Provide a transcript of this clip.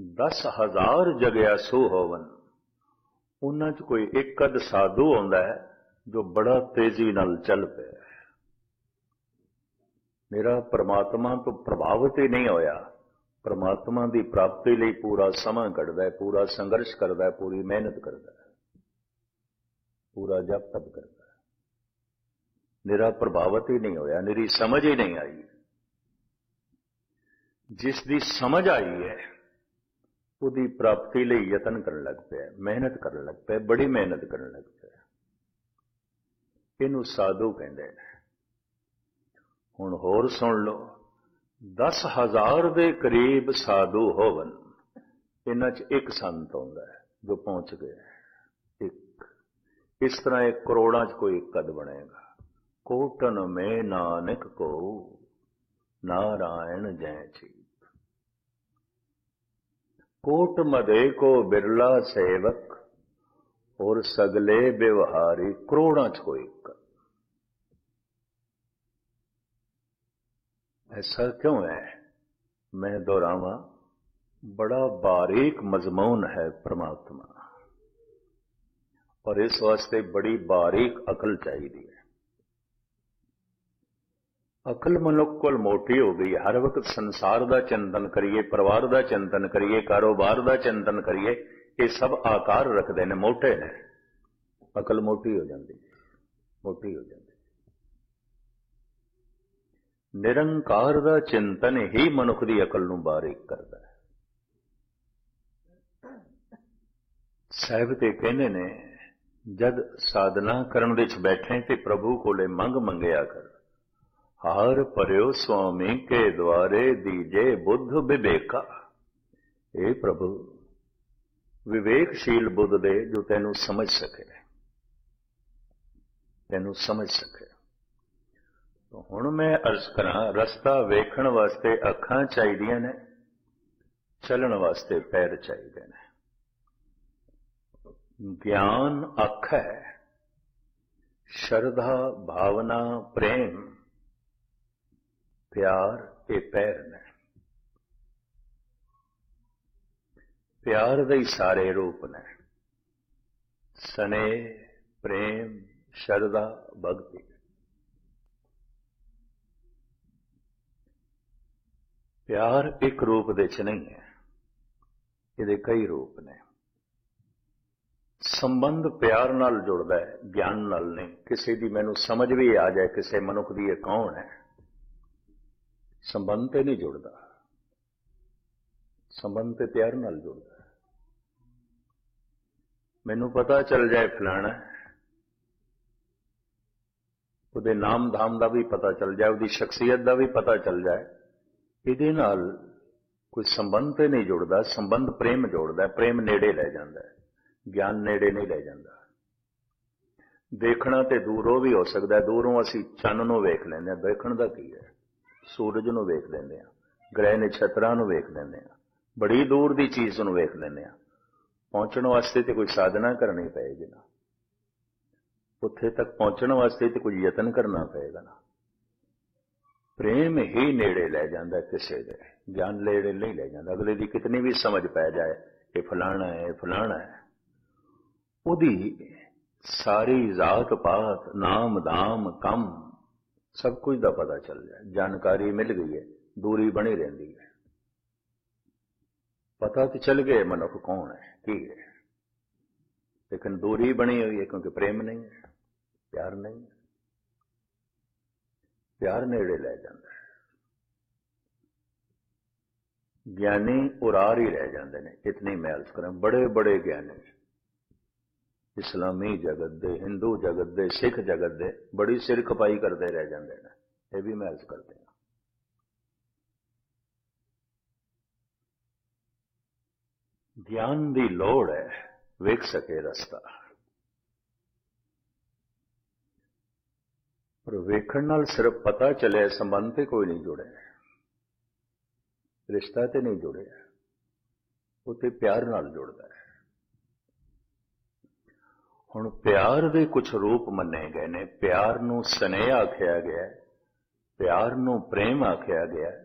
10,000 ਜਗਿਆ ਸੋ ਹੋਵਨ। ਉਹਨਾਂ 'ਚ ਕੋਈ ਇੱਕ ਅੱਧ ਸਾਧੂ ਆਉਂਦਾ ਹੈ ਜੋ ਬੜਾ ਤੇਜ਼ੀ ਨਾਲ ਚੱਲ ਪਿਆ, ਮੇਰਾ ਪਰਮਾਤਮਾ ਤੋਂ ਪ੍ਰਭਾਵਿਤ ਹੀ ਨਹੀਂ ਹੋਇਆ, ਪਰਮਾਤਮਾ ਦੀ ਪ੍ਰਾਪਤੀ ਲਈ ਪੂਰਾ ਸਮਾਂ ਕੱਢਦਾ ਹੈ, ਪੂਰਾ ਸੰਘਰਸ਼ ਕਰਦਾ ਹੈ, ਪੂਰੀ ਮਿਹਨਤ ਕਰਦਾ ਹੈ, ਪੂਰਾ ਜਪ ਤਪ ਕਰਦਾ ਹੈ, ਮੇਰਾ ਪ੍ਰਭਾਵਿਤ ਹੀ ਨਹੀਂ ਹੋਇਆ, ਮੇਰੀ ਸਮਝ ਹੀ ਨਹੀਂ ਆਈ। ਜਿਸ ਦੀ ਸਮਝ ਆਈ ਹੈ ਉਹਦੀ ਪ੍ਰਾਪਤੀ ਲਈ ਯਤਨ ਕਰਨ ਲੱਗ ਪਿਆ, ਮਿਹਨਤ ਕਰਨ ਲੱਗ ਪਿਆ, ਬੜੀ ਮਿਹਨਤ ਕਰਨ ਲੱਗ ਪਿਆ। ਇਹਨੂੰ ਸਾਧੂ ਕਹਿੰਦੇ ਨੇ। ਹੁਣ ਹੋਰ ਸੁਣ ਲਓ, 10,000 ਦੇ ਕਰੀਬ ਸਾਧੂ ਹੋਵਨ, ਇਹਨਾਂ 'ਚ ਇੱਕ ਸੰਤ ਆਉਂਦਾ ਹੈ ਜੋ ਪਹੁੰਚ ਗਿਆ, ਇੱਕ। ਇਸ ਤਰ੍ਹਾਂ ਇਹ ਕਰੋੜਾਂ 'ਚ ਕੋਈ ਇੱਕ ਅੱਧ ਬਣੇਗਾ। ਕੋਟਨ ਮੇ ਨਾਨਕ ਕੋ ਨਾਰਾਇਣ ਜੈ ਚੀਤ, ਕੋਟ ਮਦੇ ਕੋ ਬਿਰਲਾ ਸੇਵਕ और सगले व्यवहारी। करोड़ां च कोई एक। ऐसा क्यों है? मैं दोहरावा, बड़ा बारीक मजमून है परमात्मा, और इस वास्ते बड़ी बारीक अकल चाहिए। अकल मनुख कोल मोटी हो गई, हर वक्त संसार का चिंतन करिए, परिवार का चिंतन करिए, कारोबार का चिंतन करिए, ये सब आकार रखते हैं, मोटे ने। अकल मोटी हो जाती, मोटी हो जाती। निरंकार का चिंतन ही मनुख की अकल नूं बारीक करता है। साहिब ते कहने ने, जद साधना करन विच बैठे ते प्रभु कोले मंग मंगया कर, हार परियो स्वामी के द्वारे दीजे बुद्ध विवेका। हे प्रभु, विवेकशील बुद्ध दे जो तैनू समझ सके, तैनू समझ सके। तो हुण मैं अर्ज करा, रस्ता वेखण वास्ते अखां चाहिदियां ने, चलण वास्ते पैर चाहिदे ने। ज्ञान अख है, श्रद्धा भावना प्रेम प्यार ये पैर ने। प्यार दे सारे रूप ने, स्नेह प्रेम श्रद्धा भक्ति। प्यार एक रूप दे च नहीं है, ये कई रूप ने। संबंध प्यार नाल जुड़दा है, ज्ञान नाल नहीं। किसी दी मैनू समझ भी आ जाए किसी मनुख दी ये कौन है, संबंध ते नहीं जुड़दा, संबंध ते प्यार नाल जुड़दा। मैनू पता चल जाए फलाना, उहदे नाम धाम का भी पता चल जाए, उहदी शख्सियत का भी पता चल जाए, इहदे नाल कोई संबंध ते नहीं जुड़दा। संबंध प्रेम जोड़दा, प्रेम नेड़े लै जांदा है, ज्ञान नेड़े नहीं लै जांदा। देखना ते दूरों भी हो सकता है, दूरों असी चन्न नूं वेख लैंदे हां, देखण दा की है, सूरज नूं वेख लैंदे हां, ग्रह नक्षत्रां नूं वेख लैंदे हां, बड़ी दूर दी चीज़ नूं वेख लैंदे हां। पहुंचने वास्ते तो कोई साधना करनी पएगी ना, उत्थे तक पहुंचने वास्ते तो कोई यतन करना पएगा ना। प्रेम ही नेड़े लै जांदा किसे दे, ज्ञान नेड़े नहीं लै जांदा। अगले दी कितनी भी समझ पै जाए ये फलाना है, ये फलाना है, उहदी सारी जात पात नाम धाम कम सब कुछ दा पता चल जाए, जानकारी मिल गई है, दूरी बनी रहती है। पता तो चल गए मनुख कौन है की है, लेकिन दूरी बनी हुई है क्योंकि प्रेम नहीं है, प्यार नहीं है। प्यार नेड़े लै जांदा है। ज्ञानी उरार ही रह जाते हैं, इतनी मैं अर्ज करा। बड़े बड़े ज्ञानी इस्लामी जगत दे, हिंदू जगत दे, सिख जगत दे बड़ी सिर खपाई करते रह जाते हैं, ये भी मैं अर्ज करते हैं। ज्ञान की लोड़ है, वेख सके रस्ता, पर वेखण नाल सिर्फ पता चले, संबंध ते कोई नहीं जुड़े, रिश्ता ते नहीं जुड़े, उत्ते प्यार नाल जुड़दा है। हुण प्यार दे कुछ रूप मन्ने गए ने। प्यार नूं स्नेह आख्या गया, प्यार नूं प्रेम आख्या गया,